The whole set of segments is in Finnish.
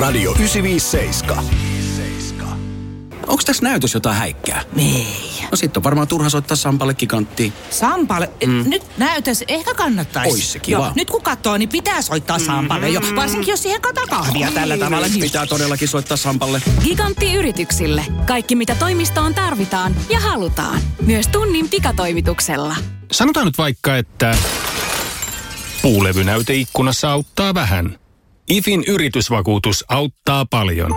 Radio 957. Onks tässä näytös jotain häikkää? Ei. No sit on varmaan turha soittaa Sampalle Giganttiin. Sampalle? Nyt näytös ehkä kannattaisi. Ois se kiva. Joo, nyt kun katsoo, niin pitää soittaa Sampalle jo. Varsinkin jos siihen kataa kahvia tällä tavalla. Niin pitää todellakin soittaa Sampalle. Gigantti-yrityksille. Kaikki mitä toimistoon tarvitaan ja halutaan. Myös tunnin pikatoimituksella. Sanotaan nyt vaikka, että puulevynäyte ikkunassa auttaa vähän. IFin yritysvakuutus auttaa paljon.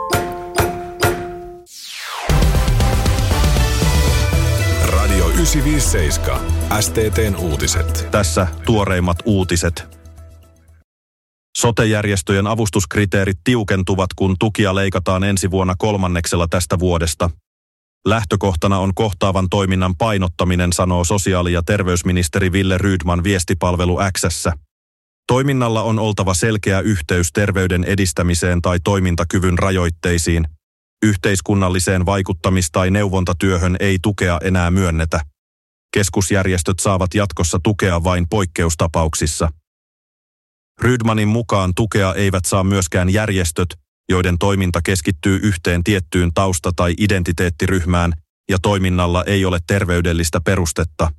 Radio 957. STT:n uutiset. Tässä tuoreimmat uutiset. Sote-järjestöjen avustuskriteerit tiukentuvat, kun tukia leikataan ensi vuonna 1/3 tästä vuodesta. Lähtökohtana on kohtaavan toiminnan painottaminen, sanoo sosiaali- ja terveysministeri Wille Rydman viestipalvelu X:ssä. Toiminnalla on oltava selkeä yhteys terveyden edistämiseen tai toimintakyvyn rajoitteisiin. Yhteiskunnalliseen vaikuttamis- tai neuvontatyöhön ei tukea enää myönnetä. Keskusjärjestöt saavat jatkossa tukea vain poikkeustapauksissa. Rydmanin mukaan tukea eivät saa myöskään järjestöt, joiden toiminta keskittyy yhteen tiettyyn tausta- tai identiteettiryhmään ja toiminnalla ei ole terveydellistä perustetta.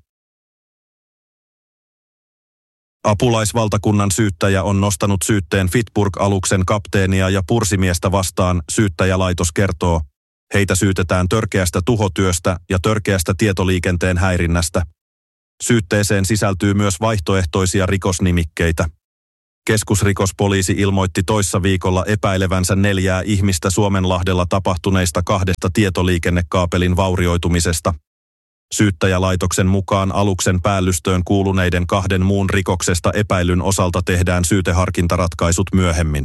Apulaisvaltakunnan syyttäjä on nostanut syytteen Fitburg-aluksen kapteenia ja pursimiestä vastaan, syyttäjälaitos kertoo. Heitä syytetään törkeästä tuhotyöstä ja törkeästä tietoliikenteen häirinnästä. Syytteeseen sisältyy myös vaihtoehtoisia rikosnimikkeitä. Keskusrikospoliisi ilmoitti toissa viikolla epäilevänsä 4 ihmistä Suomenlahdella tapahtuneista 2 tietoliikennekaapelin vaurioitumisesta. Syyttäjälaitoksen mukaan aluksen päällystöön kuuluneiden 2 muun rikoksesta epäilyn osalta tehdään syyteharkintaratkaisut myöhemmin.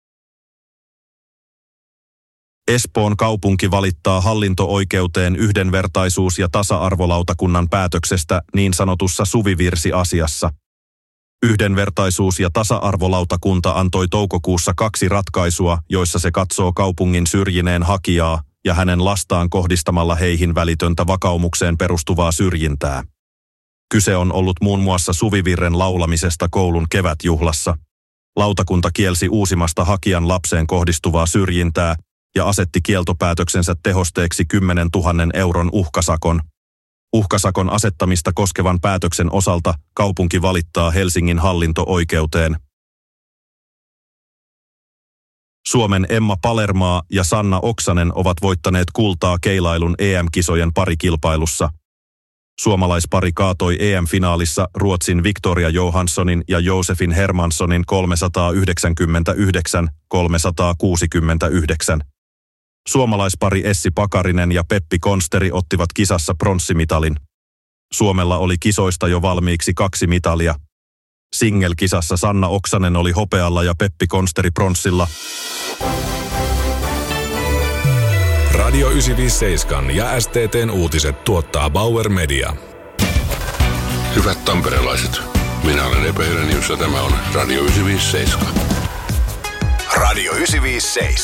Espoon kaupunki valittaa hallinto-oikeuteen yhdenvertaisuus- ja tasa-arvolautakunnan päätöksestä niin sanotussa suvivirsi-asiassa. Yhdenvertaisuus- ja tasa-arvolautakunta antoi toukokuussa 2 ratkaisua, joissa se katsoo kaupungin syrjineen hakijaa ja hänen lastaan kohdistamalla heihin välitöntä vakaumukseen perustuvaa syrjintää. Kyse on ollut muun muassa suvivirren laulamisesta koulun kevätjuhlassa. Lautakunta kielsi uusimasta hakijan lapseen kohdistuvaa syrjintää ja asetti kieltopäätöksensä tehosteeksi 10 000 euron uhkasakon. Uhkasakon asettamista koskevan päätöksen osalta kaupunki valittaa Helsingin hallinto-oikeuteen. Suomen Emma Palermaa ja Sanna Oksanen ovat voittaneet kultaa keilailun EM-kisojen parikilpailussa. Suomalaispari kaatoi EM-finaalissa Ruotsin Victoria Johanssonin ja Josefin Hermanssonin 399-369. Suomalaispari Essi Pakarinen ja Peppi Konsteri ottivat kisassa pronssimitalin. Suomella oli kisoista jo valmiiksi 2 mitalia. Single-kisassa Sanna Oksanen oli hopealla ja Peppi Konsteri pronssilla. Radio 957 ja STT:n uutiset tuottaa Bauer Media. Hyvät tamperelaiset, minä olen Epe Helenius ja tämä on Radio 957. Radio 957.